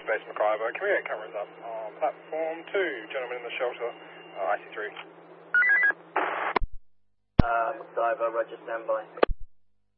Base McIver. Can we get cameras up on platform 2? Gentlemen in the shelter, IC3. McIver, Roger, standby.